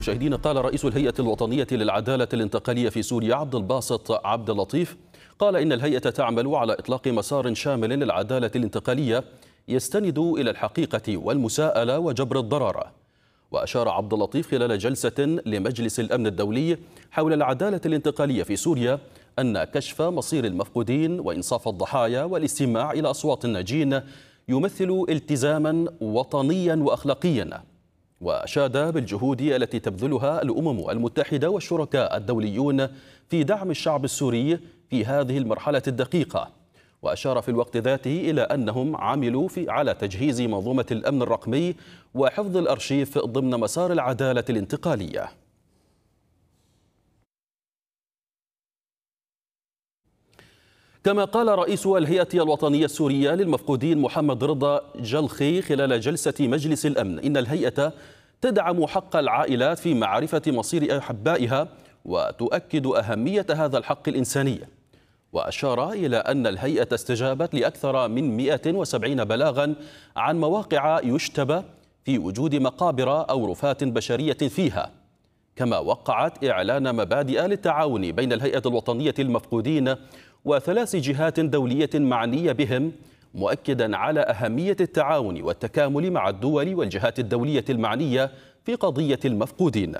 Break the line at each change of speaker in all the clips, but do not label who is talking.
مشاهدينا، قال رئيس الهيئة الوطنية للعدالة الانتقالية في سوريا عبد الباسط عبد اللطيف قال إن الهيئة تعمل على إطلاق مسار شامل للعدالة الانتقالية يستند إلى الحقيقة والمساءلة وجبر الضرر. وأشار عبد اللطيف خلال جلسة لمجلس الأمن الدولي حول العدالة الانتقالية في سوريا أن كشف مصير المفقودين وإنصاف الضحايا والاستماع إلى أصوات الناجين يمثل التزاما وطنيا وأخلاقيا. وأشاد بالجهود التي تبذلها الأمم المتحدة والشركاء الدوليون في دعم الشعب السوري في هذه المرحلة الدقيقة. وأشار في الوقت ذاته إلى أنهم عملوا على تجهيز منظومة الأمن الرقمي وحفظ الأرشيف ضمن مسار العدالة الانتقالية. كما قال رئيس الهيئة الوطنية السورية للمفقودين محمد رضا جلخي خلال جلسة مجلس الأمن إن الهيئة تدعم حق العائلات في معرفة مصير أحبائها وتؤكد أهمية هذا الحق الإنساني. وأشار إلى أن الهيئة استجابت لأكثر من 170 بلاغا عن مواقع يشتبه في وجود مقابر أو رفات بشرية فيها. كما وقعت إعلان مبادئ للتعاون بين الهيئة الوطنية للمفقودين وثلاث جهات دولية معنية بهم، مؤكدا على أهمية التعاون والتكامل مع الدول والجهات الدولية المعنية في قضية المفقودين.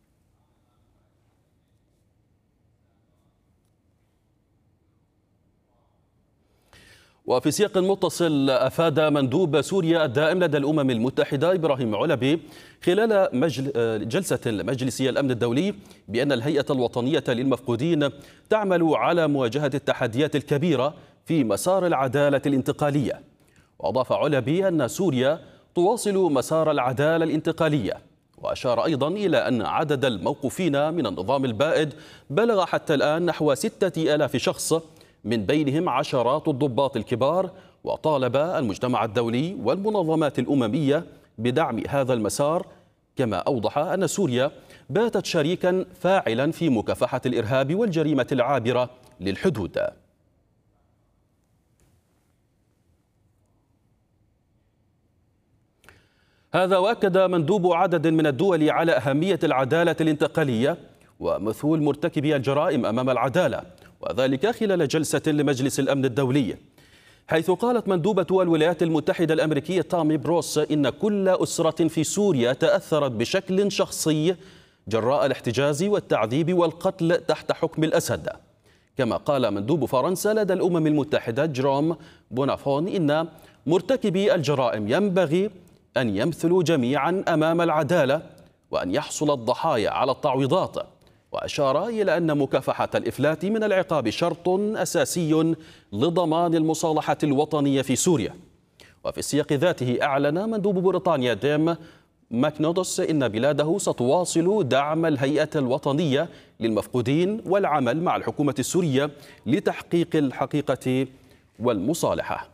وفي سياق متصل، أفاد مندوب سوريا الدائم لدى الأمم المتحدة إبراهيم علبي خلال جلسة مجلس الأمن الدولي بأن الهيئة الوطنية للمفقودين تعمل على مواجهة التحديات الكبيرة في مسار العدالة الانتقالية. وأضاف علبي أن سوريا تواصل مسار العدالة الانتقالية. وأشار أيضا إلى أن عدد الموقوفين من النظام البائد بلغ حتى الآن نحو 6000 شخص، من بينهم عشرات الضباط الكبار. وطالب المجتمع الدولي والمنظمات الأممية بدعم هذا المسار. كما أوضح أن سوريا باتت شريكا فاعلا في مكافحة الإرهاب والجريمة العابرة للحدود. هذا وأكد مندوب عدد من الدول على أهمية العدالة الانتقالية ومثول مرتكبي الجرائم أمام العدالة، وذلك خلال جلسة لمجلس الأمن الدولي، حيث قالت مندوبة الولايات المتحدة الأمريكية تامي بروس إن كل أسرة في سوريا تأثرت بشكل شخصي جراء الاحتجاز والتعذيب والقتل تحت حكم الأسد. كما قال مندوب فرنسا لدى الأمم المتحدة جيروم بونافون إن مرتكبي الجرائم ينبغي أن يمثلوا جميعا أمام العدالة وأن يحصل الضحايا على التعويضات. وأشار إلى أن مكافحة الإفلات من العقاب شرط أساسي لضمان المصالحة الوطنية في سوريا. وفي السياق ذاته أعلن مندوب بريطانيا ديم ماكنودوس إن بلاده ستواصل دعم الهيئة الوطنية للمفقودين والعمل مع الحكومة السورية لتحقيق الحقيقة والمصالحة.